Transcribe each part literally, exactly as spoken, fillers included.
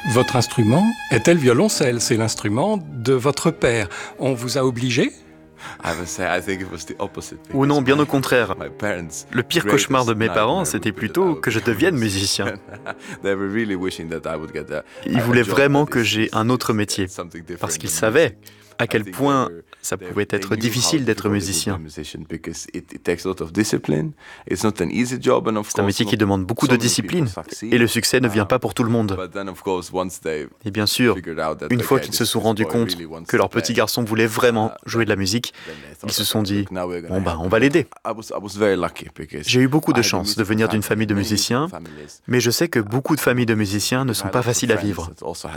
Votre instrument était le violoncelle, c'est l'instrument de votre père. On vous a obligé ? Ou non, bien au contraire. Le pire cauchemar de mes parents, c'était plutôt que je devienne musicien. Ils voulaient vraiment que j'aie un autre métier, parce qu'ils savaient à quel point ça pouvait être difficile d'être musicien. C'est un métier qui demande beaucoup de discipline, et le succès ne vient pas pour tout le monde. Et bien sûr, une fois qu'ils se sont rendus compte que leur petit garçon voulait vraiment jouer de la musique, ils se sont dit « bon bah on va l'aider ». J'ai eu beaucoup de chance de venir d'une famille de musiciens, mais je sais que beaucoup de familles de musiciens ne sont pas faciles à vivre.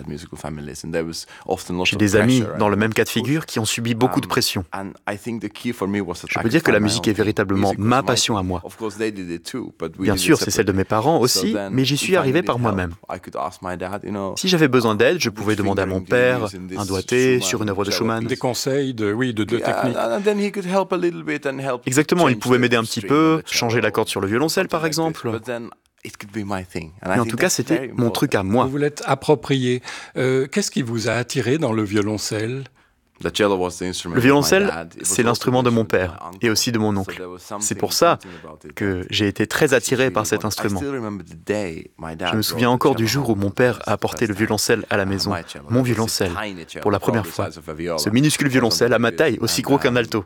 J'ai des amis dans le même cas de figure qui ont subi beaucoup de pression. Je peux dire que la musique est véritablement ma passion à moi. Bien sûr, c'est celle de mes parents aussi, mais j'y suis arrivé par moi-même. Si j'avais besoin d'aide, je pouvais demander à mon père un doigté sur une œuvre de Schumann. Des conseils, de, oui, de, de technique. Exactement, il pouvait m'aider un petit peu, changer la corde sur le violoncelle par exemple. Mais en tout cas, c'était mon truc à moi. Vous vous l'êtes approprié. Euh, qu'est-ce qui vous a attiré dans le violoncelle ? Le violoncelle, c'est l'instrument de mon père et aussi de mon oncle. C'est pour ça que j'ai été très attiré par cet instrument. Je me souviens encore du jour où mon père a apporté le violoncelle à la maison, mon violoncelle, pour la première fois. Ce minuscule violoncelle à ma taille, aussi gros qu'un alto.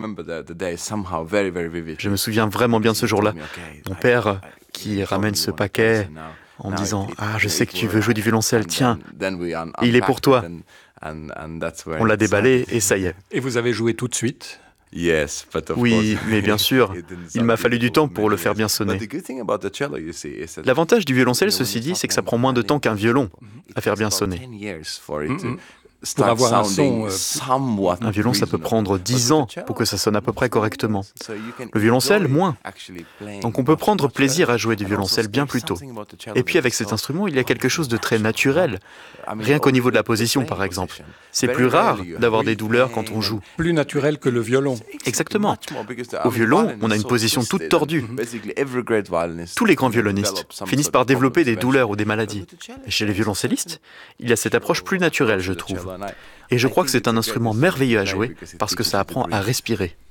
Je me souviens vraiment bien de ce jour-là. Mon père qui ramène ce paquet en me disant « Ah, je sais que tu veux jouer du violoncelle, tiens, il est pour toi ». On l'a déballé et ça y est. Et vous avez joué tout de suite ? Oui, mais bien sûr, il m'a fallu du temps pour le faire bien sonner. L'avantage du violoncelle, ceci dit, c'est que ça prend moins de temps qu'un violon à faire bien sonner. Mm-hmm. Pour avoir un son... Euh... Un violon, ça peut prendre dix ans pour que ça sonne à peu près correctement. Le violoncelle, moins. Donc on peut prendre plaisir à jouer du violoncelle bien plus tôt. Et puis avec cet instrument, il y a quelque chose de très naturel. Rien qu'au niveau de la position, par exemple. C'est plus rare d'avoir des douleurs quand on joue. Plus naturel que le violon. Exactement. Au violon, on a une position toute tordue. Tous les grands violonistes finissent par développer des douleurs ou des maladies. Et chez les violoncellistes, il y a cette approche plus naturelle, je trouve. Et je crois que c'est un instrument merveilleux à jouer parce que ça apprend à respirer.